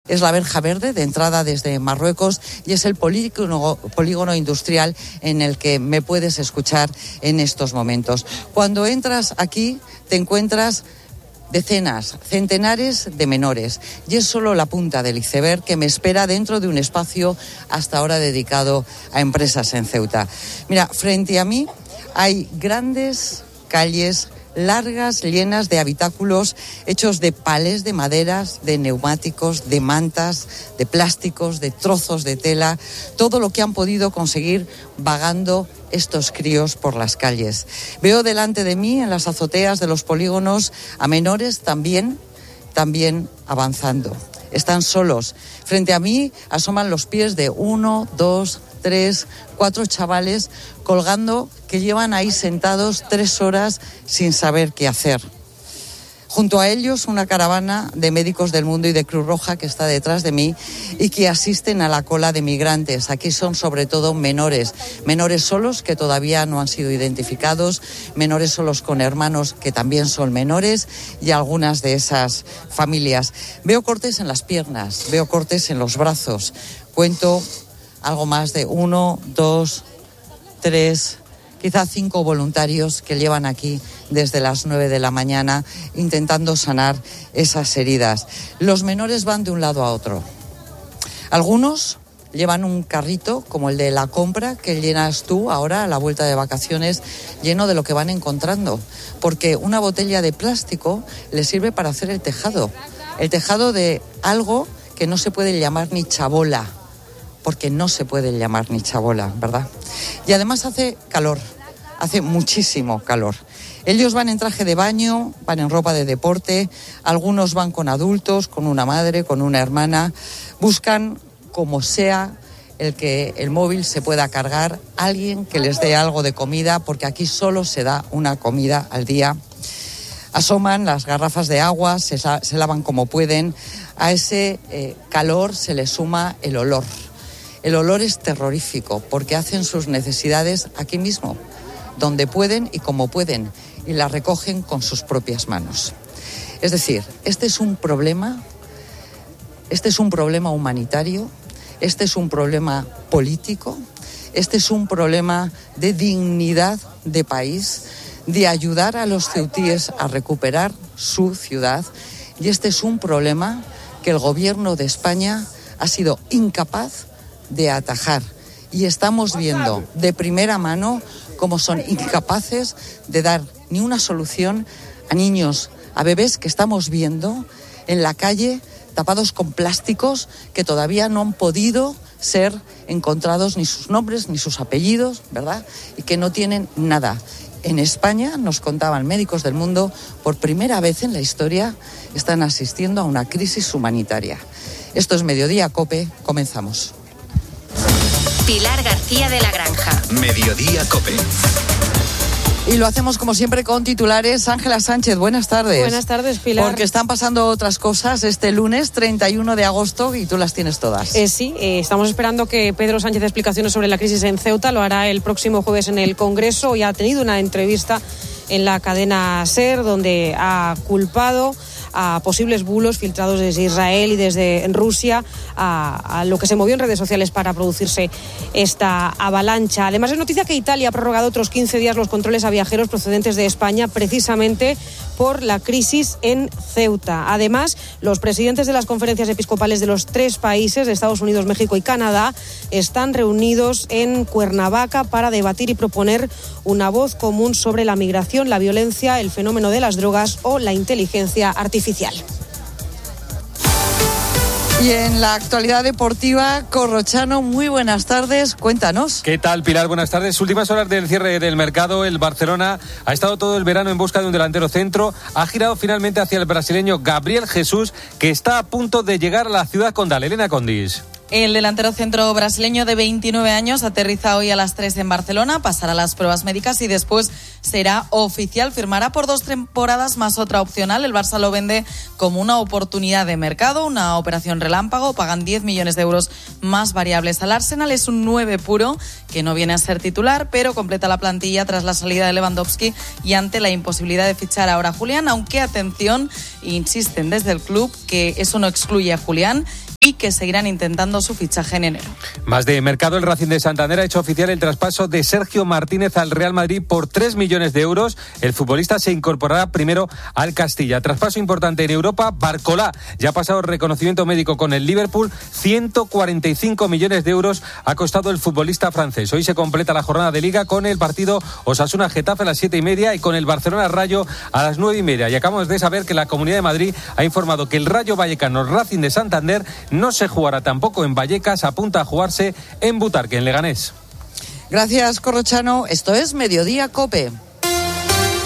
Es la verja verde de entrada desde Marruecos y es el polígono industrial en el que me puedes escuchar en estos momentos. Cuando entras aquí te encuentras decenas, centenares de menores y es solo la punta del iceberg que me espera dentro de un espacio hasta ahora dedicado a empresas en Ceuta. Mira, frente a mí hay grandes calles largas, llenas de habitáculos hechos de palés de maderas, de neumáticos, de mantas, de plásticos, de trozos de tela, todo lo que han podido conseguir vagando estos críos por las calles. Veo delante de mí, en las azoteas de los polígonos, a menores también avanzando. Están solos. Frente a mí asoman los pies de 1, 2, 3, 4 chavales colgando que llevan ahí sentados 3 horas sin saber qué hacer. Junto a ellos una caravana de Médicos del Mundo y de Cruz Roja que está detrás de mí y que asisten a la cola de migrantes. Aquí son sobre todo menores solos que todavía no han sido identificados, menores solos con hermanos que también son menores y algunas de esas familias. Veo cortes en las piernas, veo cortes en los brazos. Cuento algo más de 1, 2, 3, quizá 5 voluntarios que llevan aquí desde las 9 de la mañana intentando sanar esas heridas. Los menores van de un lado a otro. Algunos llevan un carrito como el de la compra que llenas tú ahora a la vuelta de vacaciones, lleno de lo que van encontrando, porque una botella de plástico les sirve para hacer el tejado de algo que no se puede llamar ni chabola, porque no se puede llamar ni chabola, ¿verdad? Y además hace calor, hace muchísimo calor. Ellos van en traje de baño, van en ropa de deporte, algunos van con adultos, con una madre, con una hermana, buscan como sea el móvil se pueda cargar, alguien que les dé algo de comida, porque aquí solo se da una comida al día. Asoman las garrafas de agua, se lavan como pueden. A ese calor se le suma el olor. El olor es terrorífico porque hacen sus necesidades aquí mismo, donde pueden y como pueden, y las recogen con sus propias manos. Es decir, este es un problema humanitario, este es un problema político, este es un problema de dignidad de país, de ayudar a los ceutíes a recuperar su ciudad, y este es un problema que el gobierno de España ha sido incapaz de atajar. Y estamos viendo de primera mano cómo son incapaces de dar ni una solución a niños, a bebés que estamos viendo en la calle tapados con plásticos que todavía no han podido ser encontrados ni sus nombres ni sus apellidos, ¿verdad? Y que no tienen nada. En España, nos contaban Médicos del Mundo, por primera vez en la historia están asistiendo a una crisis humanitaria. Esto es Mediodía COPE, comenzamos. Pilar García de la Granja. Mediodía COPE. Y lo hacemos como siempre con titulares. Ángela Sánchez, buenas tardes. Buenas tardes, Pilar. Porque están pasando otras cosas este lunes 31 de agosto y tú las tienes todas. Sí, estamos esperando que Pedro Sánchez dé explicaciones sobre la crisis en Ceuta. Lo hará el próximo jueves en el Congreso. Ya ha tenido una entrevista en la cadena SER donde ha culpado a posibles bulos filtrados desde Israel y desde Rusia a lo que se movió en redes sociales para producirse esta avalancha. Además, es noticia que Italia ha prorrogado otros 15 días los controles a viajeros procedentes de España precisamente por la crisis en Ceuta. Además, los presidentes de las conferencias episcopales de los 3 países, de Estados Unidos, México y Canadá, están reunidos en Cuernavaca para debatir y proponer una voz común sobre la migración, la violencia, el fenómeno de las drogas o la inteligencia artificial. Y en la actualidad deportiva, Corrochano, muy buenas tardes, cuéntanos. ¿Qué tal, Pilar? Buenas tardes. Últimas horas del cierre del mercado, el Barcelona ha estado todo el verano en busca de un delantero centro, ha girado finalmente hacia el brasileño Gabriel Jesús, que está a punto de llegar a la ciudad condal. Elena Condis. El delantero centro brasileño de 29 años aterriza hoy a las 3 en Barcelona, pasará las pruebas médicas y después será oficial. Firmará por 2 temporadas más otra opcional. El Barça lo vende como una oportunidad de mercado, una operación relámpago. Pagan 10 millones de euros más variables al Arsenal. Es un 9 puro que no viene a ser titular, pero completa la plantilla tras la salida de Lewandowski y ante la imposibilidad de fichar ahora a Julián. Aunque, atención, insisten desde el club que eso no excluye a Julián que seguirán intentando su fichaje en enero. Más de mercado, el Racing de Santander ha hecho oficial el traspaso de Sergio Martínez al Real Madrid por 3 millones de euros. El futbolista se incorporará primero al Castilla. Traspaso importante en Europa. Barcolá ya ha pasado reconocimiento médico con el Liverpool. 145 millones de euros ha costado el futbolista francés. Hoy se completa la jornada de Liga con el partido Osasuna-Getafe a las 7:30 y con el Barcelona-Rayo a las 9:30. Y acabamos de saber que la Comunidad de Madrid ha informado que el Rayo Vallecano Racing de Santander no se jugará tampoco en Vallecas, apunta a jugarse en Butarque, en Leganés. Gracias, Corrochano. Esto es Mediodía COPE.